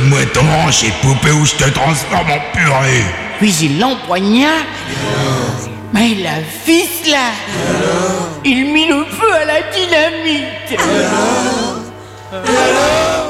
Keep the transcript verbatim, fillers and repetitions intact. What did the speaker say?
Donne-moi ton hanche et poupée ou je te transforme en purée. Puis il l'empoigna. Mais la ficela. Il mit le feu à la dynamite.